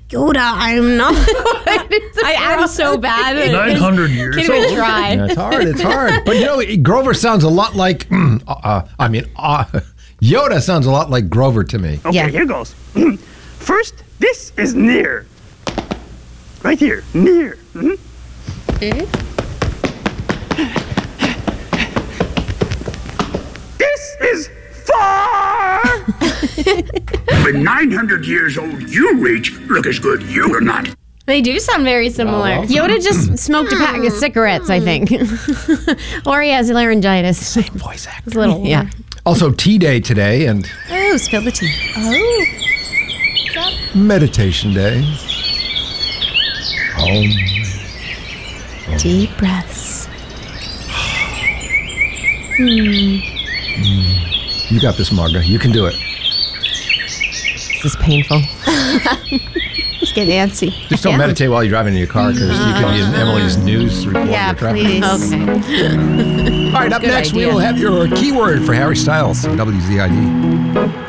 Yoda, I'm not. I am so bad. 900 years Can't even old. try. Yeah, it's hard. But Grover sounds a lot like. Yoda sounds a lot like Grover to me. Okay, here goes. First, this is near. Right here, near. This is far. When 900 years old you reach, look as good you will not. They do sound very similar. Yoda just smoked a pack of cigarettes, I think. Or he has laryngitis. Voice actor. It's a little, yeah. Also, Tea Day today and Oh, spill the tea. Meditation Day. Deep breaths. You got this, Marga. You can do it. This is painful. Just get antsy. Just don't meditate while you're driving in your car because you could be in Emily's news report. Yeah, your traffic. please. Okay. All right, up Good next, we idea. will have your keyword for Harry Styles, WZID.